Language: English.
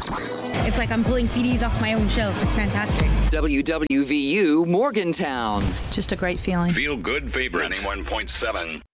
It's like I'm pulling CDs off my own shelf. It's fantastic. WWVU Morgantown. Just a great feeling. Feel good favorite. 91.7.